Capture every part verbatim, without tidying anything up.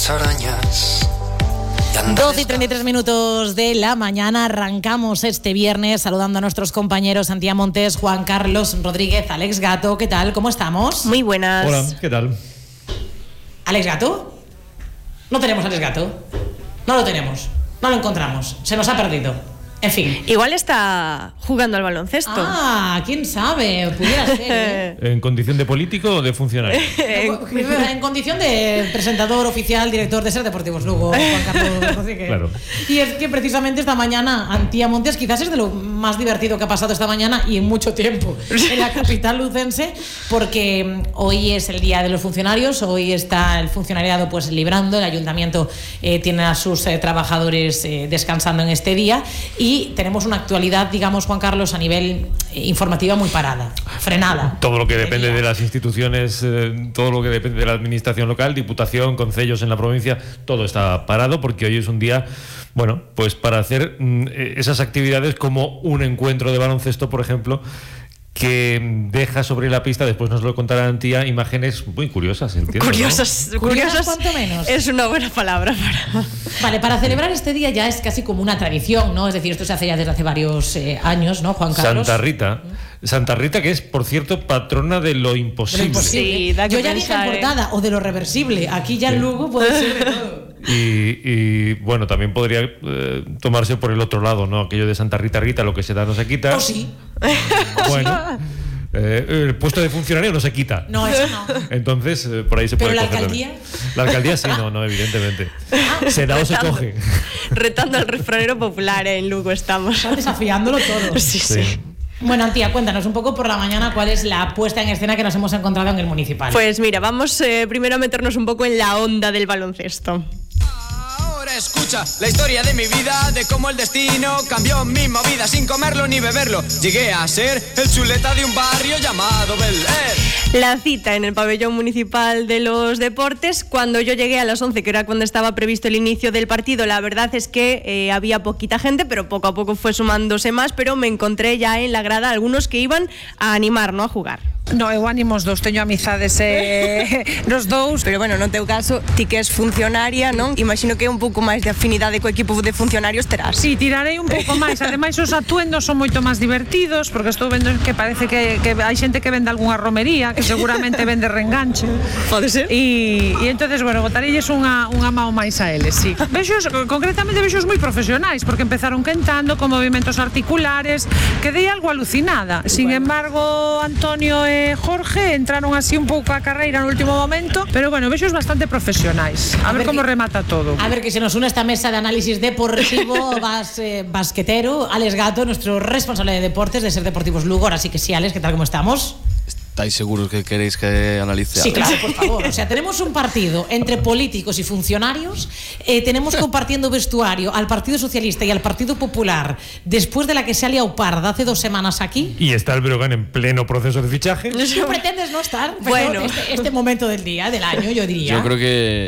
las arañas. doce y treinta y tres minutos de la mañana, arrancamos este viernes saludando a nuestros compañeros Antía Montes, Juan Carlos Rodríguez, Alex Gato. ¿Qué tal? ¿Cómo estamos? Muy buenas. Hola, ¿qué tal? ¿Alex Gato? No tenemos Alex Gato. No lo tenemos. No lo encontramos. Se nos ha perdido. En fin. Igual está jugando al baloncesto. Ah, quién sabe. Pudiera ser, ¿eh? ¿En condición de político o de funcionario? en, en condición de presentador oficial, director de Ser Deportivos Lugo, Juan Carlos Rodríguez. Claro. Y es que precisamente esta mañana Antía Montes quizás es de lo más divertido que ha pasado esta mañana y en mucho tiempo en la capital lucense, porque hoy es el día de los funcionarios, hoy está el funcionariado pues librando, el ayuntamiento eh, tiene a sus eh, trabajadores eh, descansando en este día y Y tenemos una actualidad, digamos, Juan Carlos, a nivel informativa muy parada, frenada. Todo lo que depende de las instituciones, eh, todo lo que depende de la administración local, diputación, concellos en la provincia, todo está parado porque hoy es un día, bueno, pues para hacer mm, esas actividades como un encuentro de baloncesto, por ejemplo, que deja sobre la pista, después nos lo contará Antía, imágenes muy curiosas, entiendo. Curiosas, ¿no? curiosas, cuanto menos. Es una buena palabra para... Vale, para celebrar este día ya es casi como una tradición, ¿no? Es decir, esto se hace ya desde hace varios eh, años, ¿no, Juan Carlos? Santa Rita. Santa Rita, que es, por cierto, patrona de lo imposible. De lo imposible. Sí, da que Yo ya pensar, dije en portada, ¿eh? O de lo reversible. Aquí ya en Lugo puede ser de todo. Y, y bueno, también podría eh, tomarse por el otro lado, ¿no? Aquello de Santa Rita Rita, lo que se da no se quita. ¿O sí? Bueno, eh, el puesto de funcionario no se quita. No, eso no. Entonces, eh, por ahí se ¿Pero puede la coger alcaldía? también. La alcaldía sí, no, no, evidentemente. Se da o se coge. Retando al refranero popular, ¿eh? En Lugo estamos. Están desafiándolo todo. Sí, sí. Sí. Bueno, Antía, cuéntanos un poco por la mañana cuál es la puesta en escena que nos hemos encontrado en el municipal. Pues mira, vamos eh, primero a meternos un poco en la onda del baloncesto. Ahora escucha la historia de mi vida, de cómo el destino cambió mi movida sin comerlo ni beberlo. Llegué a ser el chuleta de un barrio llamado Bel Air. La cita en el pabellón municipal de los deportes, cuando yo llegué a las once, que era cuando estaba previsto el inicio del partido, la verdad es que eh, había poquita gente, pero poco a poco fue sumándose más, pero me encontré ya en la grada algunos que iban a animar, ¿no? A jugar. No, eu animo os dous, teño amizades eh, nos dous. Pero bueno, no teu caso, ti que és funcionaria, non? Imagino que un pouco máis de afinidade co equipo de funcionarios terás. Si, sí, tirarei un pouco máis. Ademais, os atuendos son moito máis divertidos, porque estou vendo que parece que, que hai xente que vende algunha romería, que seguramente vende reenganche. Pode ser. E, e entonces, bueno, botarelles unha, unha mao máis a eles, sí. Vexos, concretamente, vexos moi profesionais, porque empezaron cantando con movimentos articulares, quedei algo alucinada. Sin embargo, Antonio e Jorge entraron así un pouco a carreira no último momento, pero bueno, vexos bastante profesionais. A, a ver, ver como que, remata todo. A ver, que se nos une esta mesa de análisis deportivo bas, eh, basquetero, Alex Gato, nuestro responsable de deportes de Ser Deportivos Lugo. Ahora sí que sí, Alex, ¿qué tal? ¿Cómo estamos? ¿Estáis seguros que queréis que analice? Sí, claro, por favor. O sea, tenemos un partido entre políticos y funcionarios, eh, tenemos compartiendo vestuario al Partido Socialista y al Partido Popular después de la que se ha liado parda hace dos semanas aquí. Y está el Breogán en pleno proceso de fichaje. Tú pretendes no estar, bueno, este, este momento del día, del año, yo diría. Yo creo que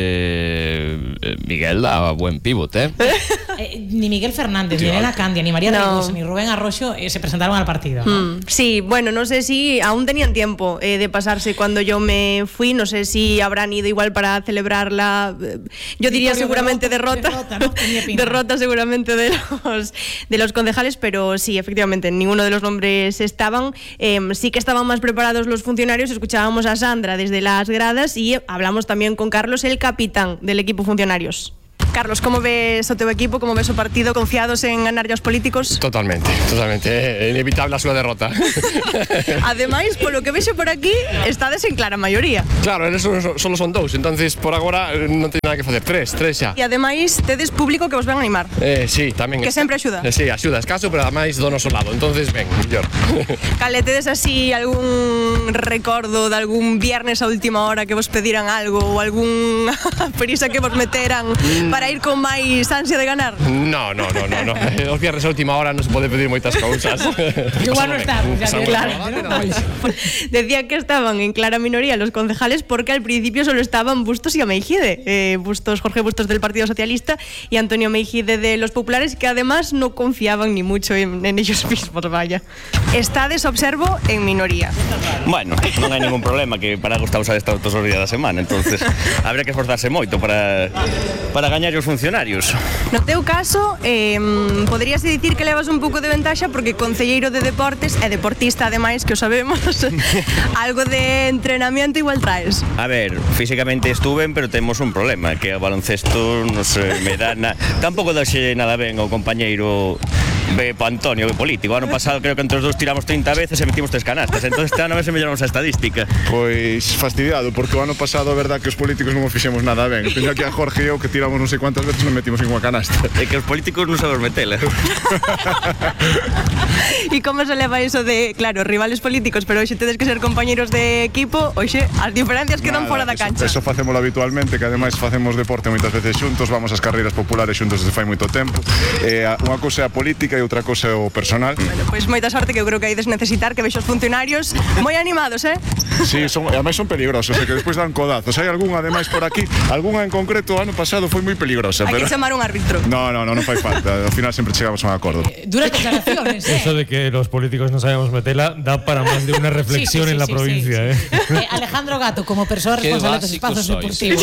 eh, Miguel da buen pivot, ¿eh? eh ni Miguel Fernández, ni Elena Candia, ni María no. Reynoso, ni Rubén Arroyo eh, se presentaron al partido, ¿no? Mm, sí, bueno, no sé si aún tenían tiempo eh, de pasarse cuando yo me fui, no sé si habrán ido igual para celebrar la, eh, yo diría seguramente derrota, derrota, ¿no? derrota seguramente de los, de los concejales, pero sí, efectivamente, ninguno de los nombres estaban, eh, sí que estaban más preparados los funcionarios, escuchábamos a Sandra desde las gradas y hablamos también con Carlos, el capitán del equipo funcionarios. Carlos, como ves o teu equipo, como ves o partido, confiados en ganar os políticos? Totalmente, totalmente, é inevitable a súa derrota. Ademais, polo que vexo por aquí, estades en clara maioría. Claro, eles solo son dous, entonces por agora non ten nada que facer, tres, tres xa. E ademais, tedes público que vos van a animar. Eh, sí, tamén. Que sempre axuda. Eh, sí, axuda, escaso, pero ademais do noso lado, entonces ven, mellor. Cale, tedes así algún recordo de algún viernes a última hora que vos pediran algo ou algún prisa que vos meteran para para ir con máis ansia de ganar? No, no, no, no, no. Os viernes a última hora non se pode pedir moitas cousas. Igual no está, ya claro. Decía que estaban en clara minoría los concejales porque al principio solo estaban Bustos y Ameijide. Eh, Bustos, Jorge Bustos del Partido Socialista y Antonio Ameijide de los Populares, que además no confiaban ni mucho en, en ellos mismos, vaya. Estades, observo, en minoría. Bueno, non hai ningún problema, que para algo está usar esta todos os días da semana, entonces habría que esforzarse moito para para gañar os funcionarios. No teu caso, eh, poderíase dicir que levas un pouco de ventaxa porque concelleiro de deportes e deportista ademais, que o sabemos, algo de entrenamiento igual traes. A ver, físicamente estuven, pero temos un problema, que o baloncesto non se me dá na... Tampouco daxe nada ben ao compañeiro Ve pa Antonio, que político. Ano pasado creo que entre os dous tiramos trinta veces e metimos tres canastas. Entonces este ano a ver se melloramos a estadística. Pois fastidiado, porque o ano pasado a verdad que os políticos non o fixemos nada ben. Teño aquí a Jorge e eu que tiramos non sei cuántas veces non metimos ninguna canasta. É que os políticos non sabemos metela. E como se leva iso de, claro, rivales políticos, pero hoxe tedes que ser compañeiros de equipo, hoxe as diferencias quedan fora da cancha. Eso, eso facémolo habitualmente, que ademais facemos deporte moitas veces xuntos, vamos ás carreiras populares xuntos desde fai moito tempo. Eh, unha cousa é a política e outra cousa é o personal. Bueno, pois moita sorte, que eu creo que haides necesitar, que vexo os funcionarios moi animados, eh? Sí, son, ademais son peligrosos, eh, que despois dan codazos. Hai algunha ademais por aquí, algunha en concreto o ano pasado foi moi peligrosa. Hai pero... que chamar un árbitro. No, no, no, non fai falta. Ao final sempre chegamos a un acordo. Eh, duras declaraciones, eh. Eso de que los políticos no sabemos meterla da para más de una reflexión sí, sí, sí, en la sí, provincia, sí, sí. eh. eh. Alejandro Gato, como persona responsable de los espacios deportivos.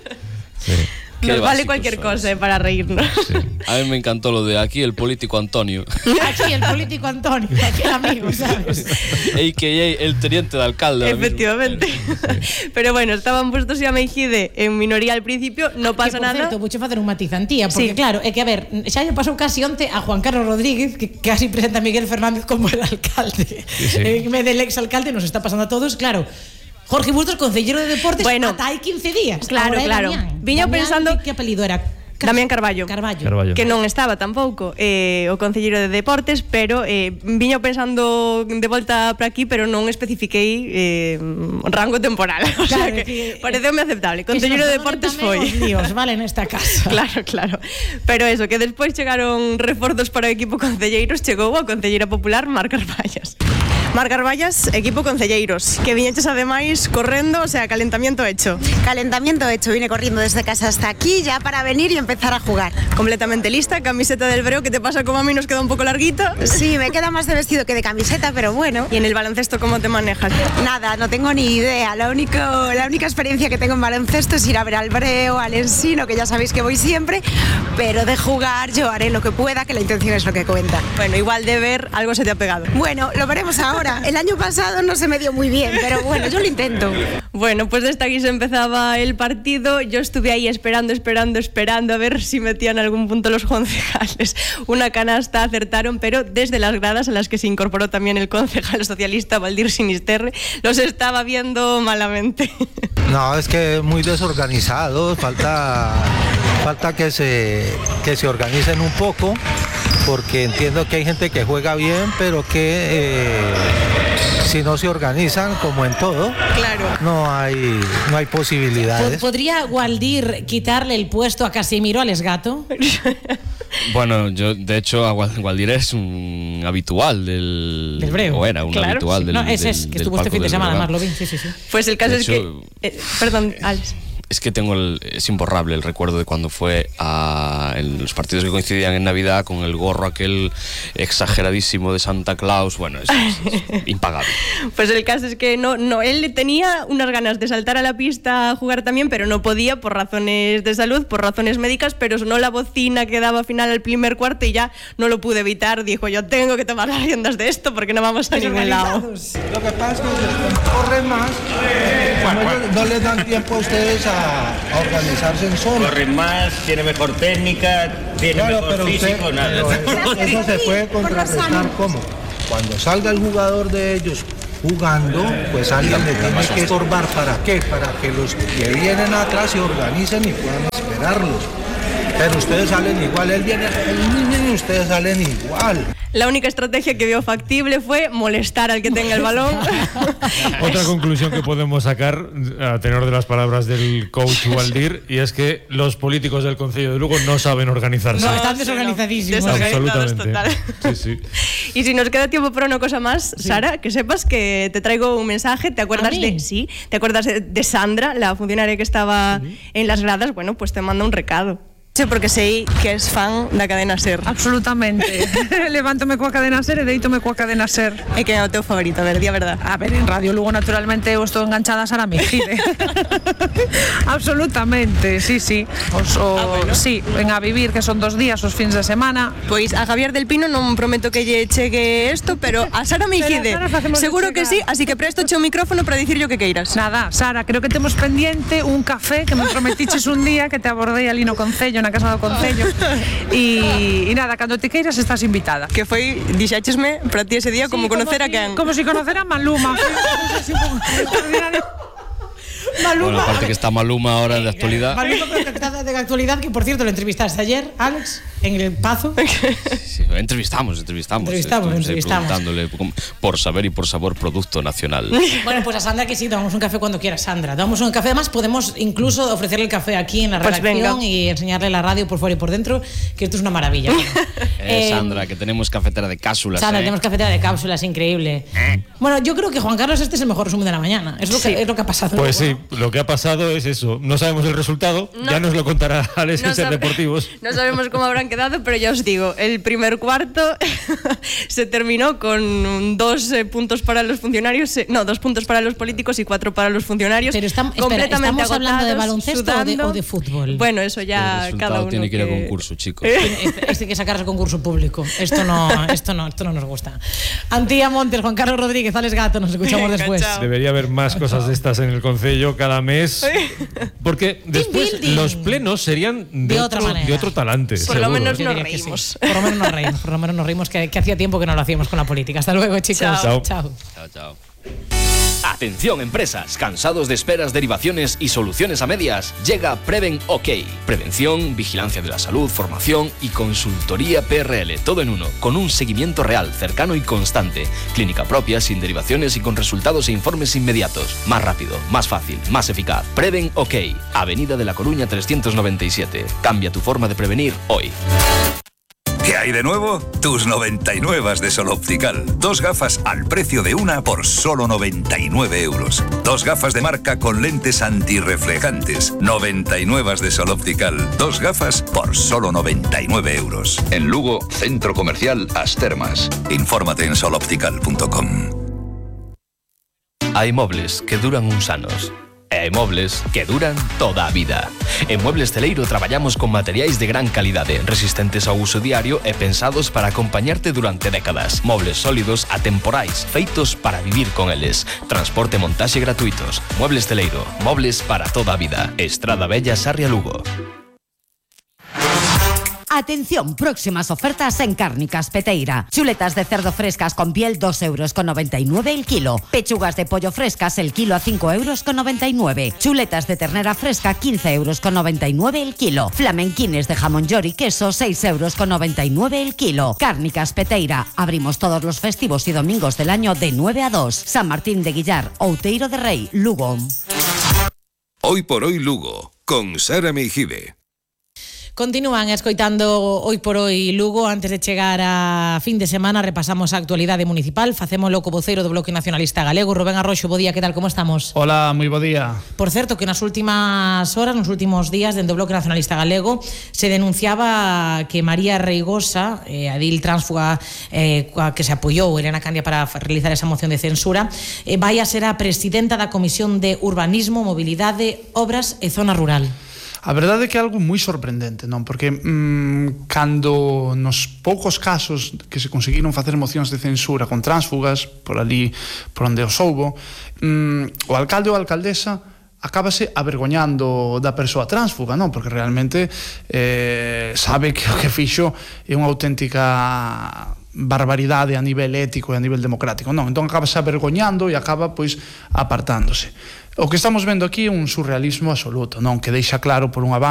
Sí. Nos vale cualquier sois. cosa eh, para reírnos. Sí. A mí me encantó lo de aquí el político Antonio. Aquí el político Antonio, aquí el amigo, ¿sabes? A K A el teniente de alcalde. Efectivamente. Sí. Pero bueno, estaban Bustos y Ameijide en minoría al principio, no pasa que, por nada. Cierto, mucho facer un matizantía, porque sí. claro, é que a ver, xa lle pasou casi onte a Juan Carlos Rodríguez, que casi presenta a Miguel Fernández como el alcalde. Sí, sí. En vez del exalcalde, nos está pasando a todos, claro. Jorge Bustos, concellero de deportes, bueno, ata hai quince días. Claro, Ahora claro. Viño pensando que, que apelido era. Damián Carballo, Carballo, Carballo, que non estaba tampouco eh, o concelleiro de deportes, pero eh, viño pensando de volta para aquí, pero non especifiquei eh, rango temporal. O sea, claro, que, que pareceume aceptable. Concelleiro de deportes foi. Dios, vale, nesta casa. Claro, claro. Pero eso, que despois chegaron reforzos para o equipo concelleiros, chegou a concelleira popular Mar Carballas. Mar Carballas, equipo concelleiros, que viñeches ademais correndo, o sea, calentamiento hecho. Calentamiento hecho, vine corriendo desde casa hasta aquí ya para venir y empezar a jugar. Completamente lista, camiseta del Breo, ¿qué te pasa? Como a mí nos queda un poco larguita. Sí, me queda más de vestido que de camiseta, pero bueno. ¿Y en el baloncesto cómo te manejas? Nada, no tengo ni idea. La, único, la única experiencia que tengo en baloncesto es ir a ver al Breo, al Ensino, que ya sabéis que voy siempre, pero de jugar yo haré lo que pueda, que la intención es lo que cuenta. Bueno, igual de ver, algo se te ha pegado. Bueno, lo veremos ahora. El año pasado no se me dio muy bien, pero bueno, yo lo intento. Bueno, pues desde aquí se empezaba el partido. Yo estuve ahí esperando, esperando, esperando a ver si metían algún punto los concejales. Una canasta acertaron, pero desde las gradas a las que se incorporó también el concejal socialista Valdir Sinisterre, los estaba viendo malamente. No, es que muy desorganizado, falta, falta que se, que se organicen un poco, porque entiendo que hay gente que juega bien, pero que eh, si no se organizan, como en todo, claro, no hay, no hay posibilidades. ¿Podría Waldir quitarle el puesto a Casimiro Ales Gato? Bueno, yo de hecho a Waldir es un habitual del, del Breo. O era un claro, habitual sí. del No, ese del, es que estuvo este fin de semana, además lo vi. Sí, sí, sí. Pues el caso de es hecho, que eh, perdón, Alex. Es que tengo el, es imborrable el recuerdo de cuando fue a en los partidos que coincidían en Navidad con el gorro aquel exageradísimo de Santa Claus. Bueno, es, es, es impagable. Pues el caso es que no, no, él tenía unas ganas de saltar a la pista a jugar también, pero no podía por razones de salud, por razones médicas, pero sonó la bocina que daba final al primer cuarto y ya no lo pude evitar. Dijo, yo tengo que tomar las riendas de esto porque no vamos a ningún lado. Lo que pasa es que corren más, bueno, bueno. no les dan tiempo a ustedes a a organizarse en solo. Corre más, tiene mejor técnica, tiene claro, mejor físico, usted, nada. Eso, eso se puede contrarrestar como cuando salga el jugador de ellos jugando, pues alguien le tiene que estorbar. ¿Para qué? Para que los que vienen atrás se organicen y puedan esperarlos. Pero ustedes salen igual, él viene y ustedes salen igual. La única estrategia que vio factible fue molestar al que tenga el balón. Otra conclusión que podemos sacar, a tenor de las palabras del coach Waldir, y es que los políticos del Concello de Lugo no saben organizarse. No, están desorganizadísimos. Absolutamente. Sí, sí. Y si nos queda tiempo para una cosa más, sí. Sara, que sepas que te traigo un mensaje. ¿Te acuerdas de sí? ¿Te acuerdas de Sandra, la funcionaria que estaba sí. en las gradas? Bueno, pues te manda un recado. Sí, porque sei que es fan da cadena SER. Absolutamente. Levántome coa cadena SER e deítome coa cadena SER. E que é o teu favorito? A ver, di a verdad. A ver, en Radio Lugo naturalmente eu estou enganchada a Sara Mejide. Absolutamente, sí, sí. Os, o, ah, bueno. Sí, ven a vivir, que son dos días os fins de semana. Pois a Javier del Pino non prometo que lle chegue isto, pero a Sara Mejide seguro que sí, así que presto o micrófono para dicir o que queiras. Nada, Sara, creo que temos pendiente un café que me prometiches un día que te abordei ali no Concello, na casa do Concello. E, e nada, cando te queiras estás invitada. Que foi, dixéchesme, para ti ese día sí, como conocer como a quen? Si, como si conocer a Maluma. Maluma. Bueno, aparte que está Maluma ahora de actualidad. Maluma de actualidad, que por cierto lo entrevistaste ayer, Alex, en el Pazo. Sí, entrevistamos, entrevistamos. Entrevistamos, entrevistamos. Preguntándole por saber y por sabor producto nacional. Bueno, pues a Sandra que sí, damos un café cuando quieras, Sandra. Damos un café, además podemos incluso ofrecerle el café aquí en la pues redacción venga. y enseñarle la radio por fuera y por dentro, que esto es una maravilla. Bueno, eh, eh, Sandra, que tenemos cafetera de cápsulas. Sandra, eh. tenemos cafetera de cápsulas, increíble. Eh. Bueno, yo creo que Juan Carlos este es el mejor resumen de la mañana. Es lo que, sí. es lo que ha pasado. Pues sí, lo que ha pasado es eso. No sabemos el resultado, no. ya nos lo contará Alex en Ser Deportivos. No sabemos cómo habrán quedado, pero ya os digo, el primer cuarto se terminó con dos eh, puntos para los funcionarios, eh, no, dos puntos para los políticos y cuatro para los funcionarios. Pero estamos, completamente espera, ¿estamos hablando de baloncesto o de, o de fútbol? Bueno, eso ya cada uno tiene que ir que... a concurso, chicos. Este que sacarse concurso público. Esto no, esto no, esto no nos gusta. Antía Montes, Juan Carlos Rodríguez, Alex Gato, nos escuchamos después. Debería haber más cosas de estas en el Concello cada mes. Porque después building. Los plenos serían de, de, otro, de otro talante. Por seguro, lo menos ¿eh? nos reímos. Sí. Por lo menos nos reímos, por lo menos nos reímos que, que hacía tiempo que no lo hacíamos con la política. Hasta luego, chicos. Chao. Chao. Chao, chao. Atención empresas, cansados de esperas, derivaciones y soluciones a medias. Llega Preven OK. Prevención, vigilancia de la salud, formación y consultoría P R L, todo en uno, con un seguimiento real, cercano y constante. Clínica propia, sin derivaciones y con resultados e informes inmediatos. Más rápido, más fácil, más eficaz. Preven OK. Avenida de La Coruña trescientos noventa y siete. Cambia tu forma de prevenir hoy. ¿Qué hay de nuevo? Tus noventa y nueve de Sol Optical. Dos gafas al precio de una por solo noventa y nueve euros. Dos gafas de marca con lentes antirreflejantes. noventa y nueve de Sol Optical. Dos gafas por solo noventa y nueve euros. En Lugo, Centro Comercial Astermas. Infórmate en sol optical punto com. Hay mobles que duran uns anos. E hai mobles que duran toda a vida. En Muebles Celeiro traballamos con materiais de gran calidade, resistentes ao uso diario e pensados para acompañarte durante décadas. Mobles sólidos, atemporais, feitos para vivir con eles. Transporte e montaxe gratuitos. Muebles Celeiro, mobles para toda a vida. Estrada Bella, Sarria, Lugo. Atención, próximas ofertas en Cárnicas Peteira. Chuletas de cerdo frescas con piel, dos euros con noventa y nueve el kilo. Pechugas de pollo frescas, el kilo a cinco euros con noventa y nueve. Chuletas de ternera fresca, quince euros con noventa y nueve el kilo. Flamenquines de jamón york y queso, seis euros con noventa y nueve el kilo. Cárnicas Peteira. Abrimos todos los festivos y domingos del año de nueve a dos. San Martín de Guillar, Outeiro de Rei, Lugo. Hoy por hoy Lugo, con Sara Mejide. Continúan escoitando Hoy por Hoy Lugo. Antes de chegar a fin de semana repasamos a actualidade municipal. Facémolo co voceiro do Bloque Nacionalista Galego, Rubén Arroxo. Bo día, que tal, como estamos? Hola, moi bo día. Por certo, que nas últimas horas, nos últimos días, dentro do Bloque Nacionalista Galego se denunciaba que María Reigosa, eh, a edil tránsfuga eh, que se apoiou Elena Candia para realizar esa moción de censura, eh, vai a ser a presidenta da Comisión de Urbanismo, Mobilidade, Obras e Zona Rural. A verdade é que é algo moi sorprendente, non? Porque mmm, cando nos poucos casos que se conseguiron facer mocións de censura con tránsfugas, por ali, por onde os houbo, mmm, o alcalde ou a alcaldesa acábase avergoñando da persoa tránsfuga, non? Porque realmente eh, sabe que o que fixo é unha auténtica barbaridade a nivel ético e a nivel democrático, non? Entón acabase avergoñando e acaba, pois, apartándose. O que estamos vendo aquí é un surrealismo absoluto, non? Que deixa claro, por unha banda,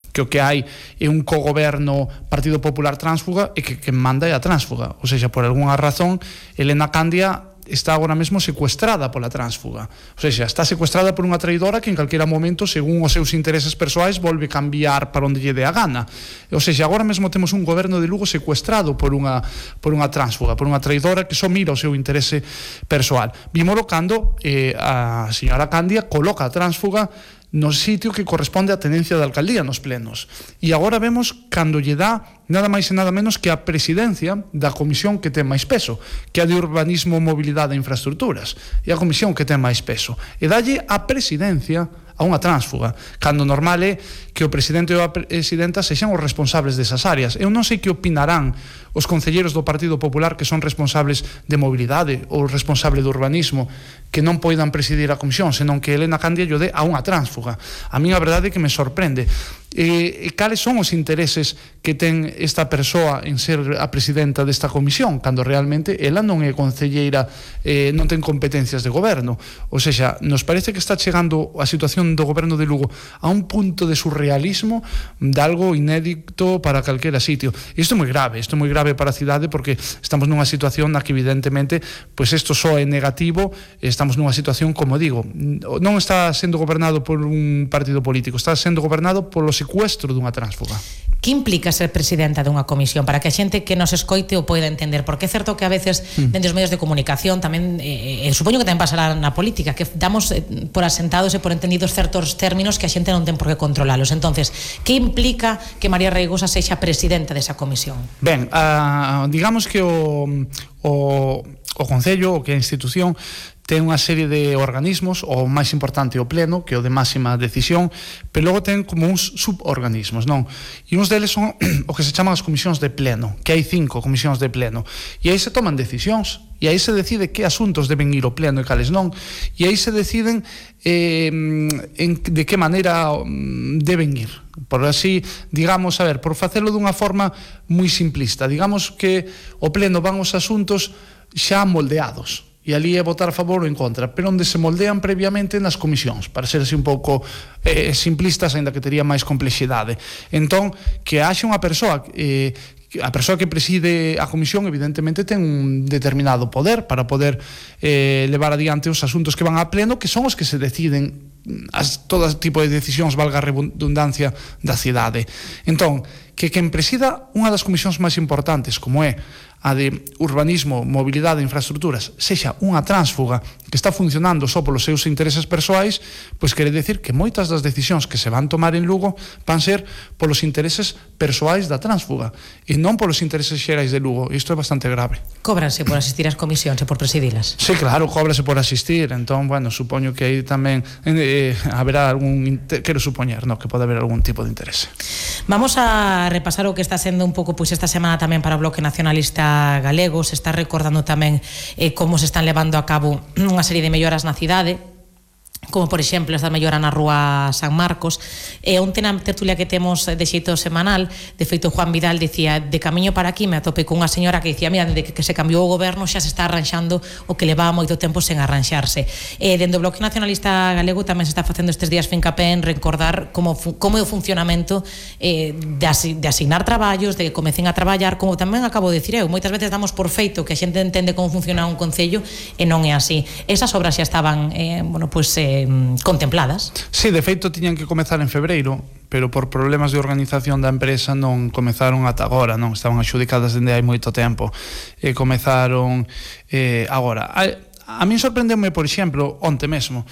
que o que hai é un cogoberno Partido Popular tránsfuga e que que manda é a tránsfuga, ou seja, por algunha razón Elena Candia está agora mesmo secuestrada pola tránsfuga, ou seja, está secuestrada por unha traidora que en calquera momento, según os seus intereses persoais, volve cambiar para onde lle dé a gana. Ou seja, agora mesmo temos un goberno de Lugo secuestrado por unha por unha tránsfuga, por unha traidora que só mira o seu interese persoal. Vímolo cando eh, a señora Candia coloca a tránsfuga no sitio que corresponde á tenencia da alcaldía nos plenos. E agora vemos cando lle dá nada máis e nada menos que a presidencia da comisión que ten máis peso, que é a de Urbanismo, Mobilidade e Infraestructuras. E a comisión que ten máis peso. E dalle a presidencia a unha tránsfuga, cando normal é que o presidente ou a presidenta sexan os responsables desas áreas. Eu non sei que opinarán os concelleiros do Partido Popular que son responsables de mobilidade ou responsable do urbanismo que non poidan presidir a comisión, senón que Elena Candia lle dé a unha tránsfuga. A mí a verdade é que me sorprende. E, e cales son os intereses que ten esta persoa en ser a presidenta desta comisión, cando realmente ela non é concelleira, eh, non ten competencias de goberno. Ou seja, nos parece que está chegando a situación do goberno de Lugo a un punto de surrealismo de algo inédito para calquera sitio. Isto é moi grave, isto é moi grave para a cidade, porque estamos nunha situación na que evidentemente pois isto só é negativo. Estamos nunha situación, como digo, non está sendo gobernado por un partido político, está sendo gobernado polo secuestro dunha tránsfuga. Que implica ser presidenta dunha comisión para que a xente que nos escoite o poida entender? Porque é certo que a veces mm. dentro dos medios de comunicación tamén, eh, eh, supoño que tamén pasará na política, que damos eh, por asentados e por entendidos certos términos que a xente non ten por que controlalos. Entonces, que implica que María Reigosa sexa presidenta desa comisión? Ben, uh, digamos que o, o, o Concello, o que a institución ten unha serie de organismos, o máis importante o pleno, que é o de máxima decisión, pero logo ten como uns suborganismos, non? E uns deles son o que se chaman as comisións de pleno, que hai cinco comisións de pleno, e aí se toman decisións, e aí se decide que asuntos deben ir ao pleno e cales non, e aí se deciden eh, en, de que maneira deben ir. Por así, digamos, a ver, por facelo dunha forma moi simplista, digamos que o pleno van os asuntos xa moldeados, e ali é votar a favor ou en contra, pero onde se moldean previamente nas comisións, para ser así un pouco eh, simplistas, aínda que tería máis complexidade. Entón, que haxe unha persoa eh, a persoa que preside a comisión evidentemente ten un determinado poder para poder eh, levar adiante os asuntos que van a pleno, que son os que se deciden as, todo tipo de decisións, valga a redundancia, da cidade. Entón, que quen presida unha das comisións máis importantes, como é a de Urbanismo, Mobilidade e Infraestructuras, sexa unha tránsfuga que está funcionando só polos seus intereses persoais, pois quere decir que moitas das decisións que se van tomar en Lugo van ser polos intereses persoais da tránsfuga e non polos intereses xerais de Lugo. Isto é bastante grave. Cóbranse por asistir ás comisións e por presidilas? Sí, claro, cóbrase por asistir. Entón, bueno, supoño que aí tamén eh, haberá algún, quero supoñer, no, que pode haber algún tipo de interese. Vamos a repasar o que está sendo un pouco pois esta semana tamén para o Bloque Nacionalista Galego. Se está recordando tamén eh, como se están levando a cabo unha serie de melloras na cidade, como por exemplo esta mellora na rúa San Marcos. E onte na tertulia que temos de xeito semanal, de feito Juan Vidal dicía, de camiño para aquí me atopei cunha señora que dicía, mira, desde que se cambiou o goberno xa se está arranxando o que levaba moito tempo sen arranxarse. E dende o Bloque Nacionalista Galego tamén se está facendo estes días fincapé en recordar como, como é o funcionamento eh, de, asi, de asignar traballos, de que comecen a traballar, como tamén acabo de dicir eu, moitas veces damos por feito que a xente entende como funciona un concello e non é así. Esas obras xa estaban eh, bueno, pues, eh, contempladas. Sí, de feito tiñan que comezar en febreiro, pero por problemas de organización da empresa non comezaron ata agora, non estaban adxudicadas dende hai moito tempo e comezaron eh, agora. A, a min sorprendeume, por exemplo, onte mesmo,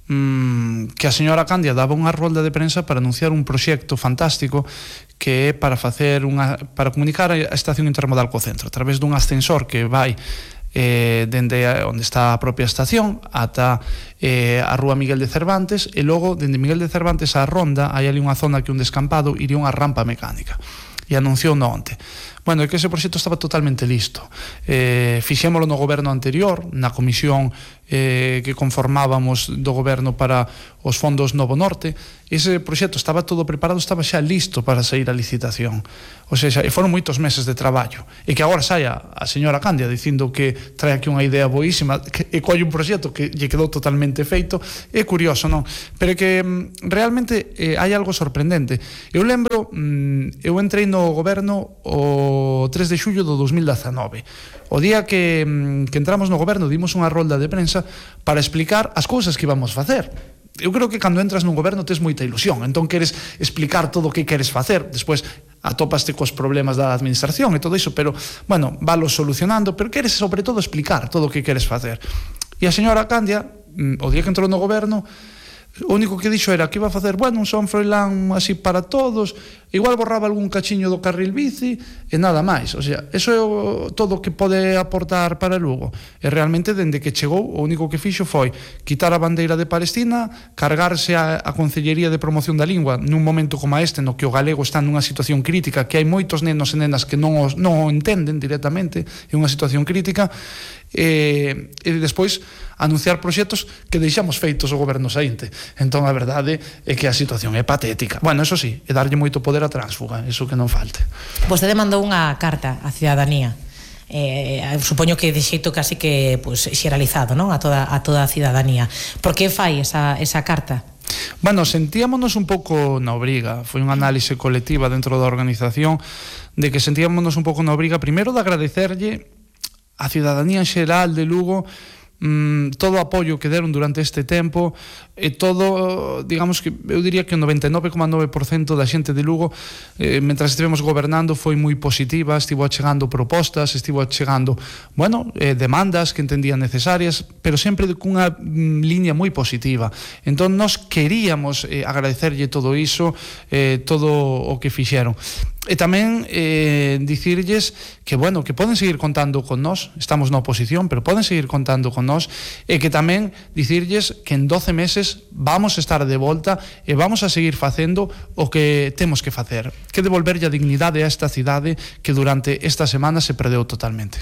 mmm, que a señora Candia daba unha rolda de prensa para anunciar un proxecto fantástico que é para facer unha, para comunicar a estación intermodal co centro a través dun ascensor que vai Eh, dende onde está a propia estación ata eh, a rúa Miguel de Cervantes, e logo dende Miguel de Cervantes á Ronda hai ali unha zona que un descampado iría unha rampa mecánica, e anunciou no onte. Bueno, é que ese proxecto estaba totalmente listo. Eh, fixémolo no goberno anterior, na comisión eh, que conformábamos do goberno para os fondos Novo Norte. Ese proxecto estaba todo preparado, estaba xa listo para sair a licitación. O sea, e foron moitos meses de traballo. E que agora saia a señora Candia dicindo que trae aquí unha idea boísima que, e colle un proxecto que lle quedou totalmente feito, é curioso, non? Pero que realmente eh, hai algo sorprendente. Eu lembro, mm, eu entrei no goberno o tres de xullo do dos mil dezanove. O día que, que entramos no goberno dimos unha rolda de prensa para explicar as cousas que íbamos facer. Eu creo que cando entras nun goberno tes moita ilusión, entón queres explicar todo o que queres facer, despois atópaste cos problemas da administración e todo iso, pero, bueno, valos solucionando, pero queres sobre todo explicar todo o que queres facer. E a señora Candia, o día que entrou no goberno, o único que dixo era que iba a facer, bueno, un Son Froilán así para todos, igual borraba algún cachiño do carril bici e nada máis. O sea, eso é o, todo o que pode aportar para Lugo. E realmente, dende que chegou, o único que fixo foi quitar a bandeira de Palestina, cargarse a, a Consellería de Promoción da Lingua nun momento como este, no que o galego está nunha situación crítica, que hai moitos nenos e nenas que non, os, non o entenden directamente, é unha situación crítica, e, e despois anunciar proxectos que deixamos feitos o goberno saínte. Entón a verdade é que a situación é patética. Bueno, eso sí, é darlle moito poder a tránsfuga, eso que non falte. Vostede mandou unha carta á cidadanía, eh, supoño que de xeito casi que pues, xeralizado, non? A toda a toda a cidadanía. Por que fai esa, esa carta? Bueno, sentíamonos un pouco na obriga, foi unha análise colectiva dentro da organización de que sentíamonos un pouco na obriga, primeiro de agradecerlle a cidadanía en xeral de Lugo mm, todo o apoio que deron durante este tempo e todo, digamos que eu diría que o noventa e nove coma nove por cento da xente de Lugo eh, mentras estivemos gobernando foi moi positiva, estivo achegando propostas, estivo achegando, bueno, eh, demandas que entendían necesarias, pero sempre cunha mm, línea moi positiva. Entón nos queríamos eh, agradecerlle todo iso, eh, todo o que fixeron. E tamén eh, dicirlles que, bueno, que poden seguir contando con nós, estamos na oposición, pero poden seguir contando con nós, e que tamén dicirlles que en doce meses vamos a estar de volta e vamos a seguir facendo o que temos que facer, que devolverlle a dignidade a esta cidade que durante esta semana se perdeu totalmente.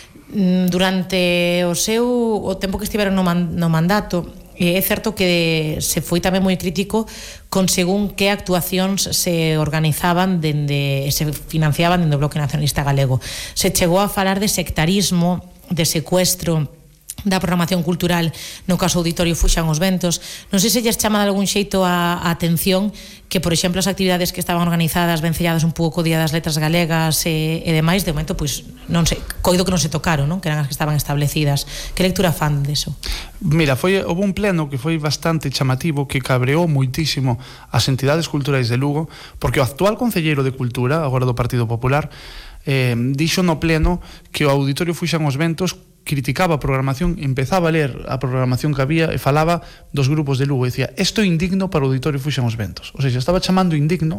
Durante o seu o tempo que estiveron no, man, no mandato, é certo que se foi tamén moi crítico con según que actuacións se organizaban dende, se financiaban dende o Bloque Nacionalista Galego. Se chegou a falar de sectarismo, de secuestro da programación cultural no caso Auditorio Fuxan os Ventos. Non sei se lles chama de algún xeito a, a atención que, por exemplo, as actividades que estaban organizadas vencelladas un pouco o Día das Letras Galegas e, e demais, de momento, pois, non sei, coido que non se tocaron, non? Que eran as que estaban establecidas. Que lectura fan deso? Mira, foi houve un pleno que foi bastante chamativo, que cabreou moitísimo as entidades culturais de Lugo, porque o actual concelleiro de Cultura, agora do Partido Popular, eh, dixo no pleno que o Auditorio Fuxan os Ventos criticaba a programación, empezaba a ler a programación que había e falaba dos grupos de Lugo e dicía, isto é indigno para o Auditorio Fuxan os Ventos. O sea, estaba chamando indigno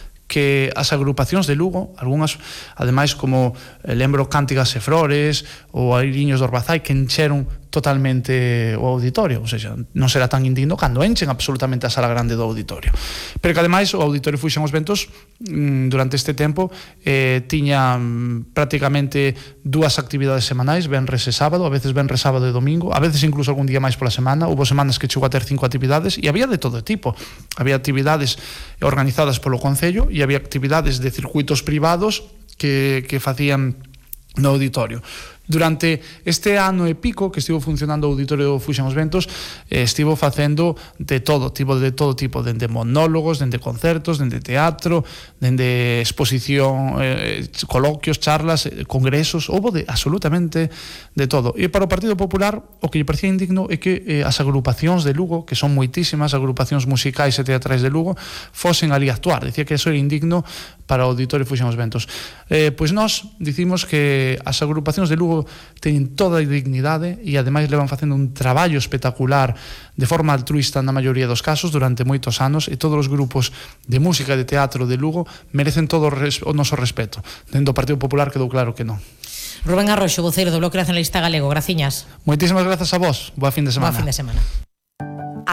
que as agrupacións de Lugo, algunhas, ademais, como eh, lembro Cántigas e Flores ou Airiños do Orbazai, que encheron totalmente o auditorio, ou seja, non será tan indigno cando enchen absolutamente a sala grande do auditorio. Pero que ademais o Auditorio Fuxan os Ventos mm, durante este tempo eh, tiña mm, prácticamente dúas actividades semanais, venres e sábado, a veces venres, sábado e domingo, a veces incluso algún día máis pola semana. Houve semanas que chegou a ter cinco actividades e había de todo tipo. Había actividades organizadas polo Concello e había actividades de circuitos privados que, que facían no auditorio. Durante este ano e pico que estivo funcionando o Auditorio Fuxan os Ventos, eh, estivo facendo de todo tipo, de todo tipo, dende monólogos, dende concertos, dende teatro, dende exposición, eh, coloquios, charlas, eh, congresos, houve de absolutamente de todo. E para o Partido Popular o que lle parecía indigno é que eh, as agrupacións de Lugo, que son moitísimas agrupacións musicais e teatrais de Lugo, fosen ali a actuar. Dicía que eso era indigno para o Auditorio Fuxan os Ventos. Eh, pois nós dicimos que as agrupacións de Lugo teñen toda a dignidade e ademais levan facendo un traballo espectacular de forma altruista na maioría dos casos durante moitos anos, e todos os grupos de música e de teatro de Lugo merecen todo o noso respeto. Dentro do Partido Popular quedou claro que non. Rubén Arroxo, voceiro do Bloque Nacionalista Galego, graciñas. Moitísimas grazas a vos, boa fin de semana. Boa fin de semana.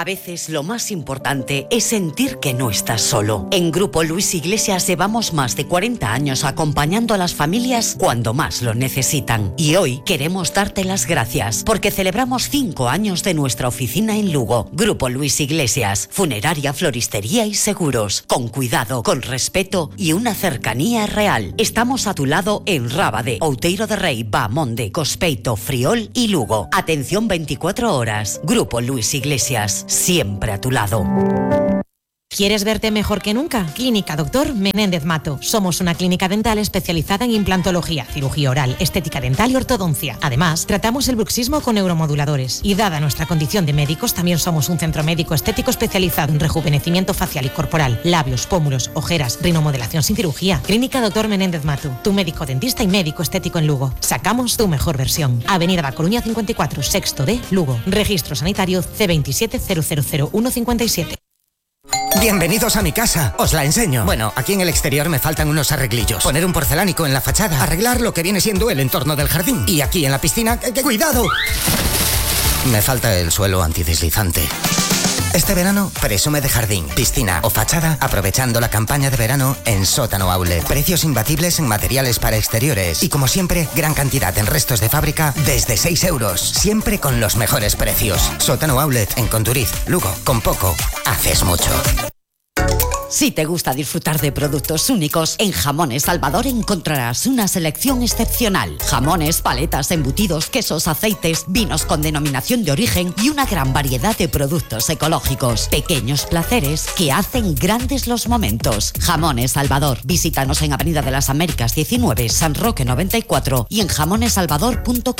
A veces lo más importante es sentir que no estás solo. En Grupo Luis Iglesias llevamos más de cuarenta años acompañando a las familias cuando más lo necesitan. Y hoy queremos darte las gracias porque celebramos cinco años de nuestra oficina en Lugo. Grupo Luis Iglesias, funeraria, floristería y seguros. Con cuidado, con respeto y una cercanía real. Estamos a tu lado en Rábade, Outeiro de Rei, Bamonde, Cospeito, Friol y Lugo. Atención veinticuatro horas. Grupo Luis Iglesias, siempre a tu lado. ¿Quieres verte mejor que nunca? Clínica Doctor Menéndez Mato. Somos una clínica dental especializada en implantología, cirugía oral, estética dental y ortodoncia. Además, tratamos el bruxismo con neuromoduladores. Y dada nuestra condición de médicos, también somos un centro médico estético especializado en rejuvenecimiento facial y corporal, labios, pómulos, ojeras, rinomodelación sin cirugía. Clínica Doctor Menéndez Mato. Tu médico dentista y médico estético en Lugo. Sacamos tu mejor versión. Avenida da Coruña cincuenta y cuatro, sexto D, Lugo. Registro sanitario C veintisiete cero cero cero uno cincuenta y siete. Bienvenidos a mi casa, os la enseño. Bueno, aquí en el exterior me faltan unos arreglillos. Poner un porcelánico en la fachada, arreglar lo que viene siendo el entorno del jardín. Y aquí en la piscina, ¡que, que cuidado! Me falta el suelo antideslizante. Este verano, presume de jardín, piscina o fachada aprovechando la campaña de verano en Sótano Outlet. Precios imbatibles en materiales para exteriores. Y como siempre, gran cantidad en restos de fábrica desde seis euros. Siempre con los mejores precios. Sótano Outlet en Conturiz, Lugo. Con poco, haces mucho. Si te gusta disfrutar de productos únicos, en Jamones Salvador encontrarás una selección excepcional. Jamones, paletas, embutidos, quesos, aceites, vinos con denominación de origen y una gran variedad de productos ecológicos. Pequeños placeres que hacen grandes los momentos. Jamones Salvador. Visítanos en Avenida de las Américas diecinueve, San Roque noventa y cuatro y en jamones salvador punto com.